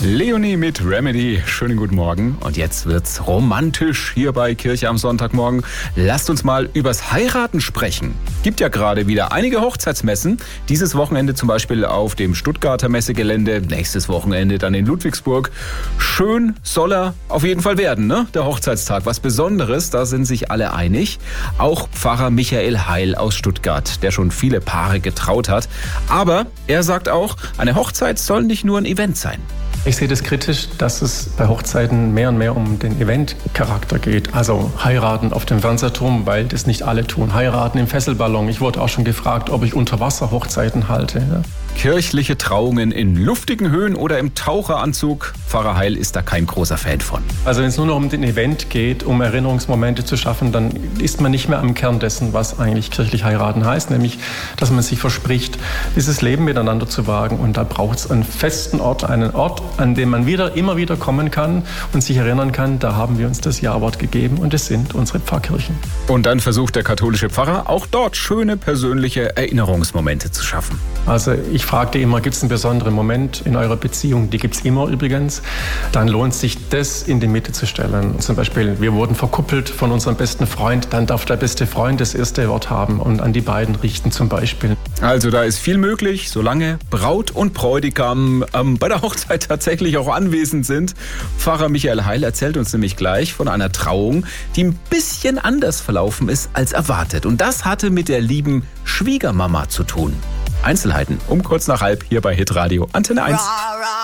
Leonie mit Remedy. Schönen guten Morgen. Und jetzt wird's romantisch hier bei Kirche am Sonntagmorgen. Lasst uns mal übers Heiraten sprechen. Gibt ja gerade wieder einige Hochzeitsmessen. Dieses Wochenende zum Beispiel auf dem Stuttgarter Messegelände. Nächstes Wochenende dann in Ludwigsburg. Schön soll er auf jeden Fall werden, ne? Der Hochzeitstag. Was Besonderes, da sind sich alle einig. Auch Pfarrer Michael Heil aus Stuttgart, der schon viele Paare getraut hat. Aber er sagt auch, eine Hochzeit soll nicht nur ein Event sein. Ich sehe das kritisch, dass es bei Hochzeiten mehr und mehr um den Eventcharakter geht. Also heiraten auf dem Fernsehturm, weil das nicht alle tun. Heiraten im Fesselballon. Ich wurde auch schon gefragt, ob ich Unterwasser-Hochzeiten halte. Ja. Kirchliche Trauungen in luftigen Höhen oder im Taucheranzug. Pfarrer Heil ist da kein großer Fan von. Also wenn es nur noch um den Event geht, um Erinnerungsmomente zu schaffen, dann ist man nicht mehr am Kern dessen, was eigentlich kirchlich heiraten heißt. Nämlich, dass man sich verspricht, dieses Leben miteinander zu wagen. Und da braucht es einen festen Ort, einen Ort, an dem man immer wieder kommen kann und sich erinnern kann, da haben wir uns das Ja-Wort gegeben und es sind unsere Pfarrkirchen. Und dann versucht der katholische Pfarrer auch dort schöne persönliche Erinnerungsmomente zu schaffen. Also ich fragte immer, gibt es einen besonderen Moment in eurer Beziehung? Die gibt es immer übrigens. Dann lohnt sich das in die Mitte zu stellen. Zum Beispiel, wir wurden verkuppelt von unserem besten Freund, dann darf der beste Freund das erste Wort haben und an die beiden richten zum Beispiel. Also da ist viel möglich, solange Braut und Bräutigam bei der Hochzeit tatsächlich auch anwesend sind. Pfarrer Michael Heil erzählt uns nämlich gleich von einer Trauung, die ein bisschen anders verlaufen ist als erwartet. Und das hatte mit der lieben Schwiegermama zu tun. Einzelheiten um kurz nach halb hier bei Hitradio Antenne 1.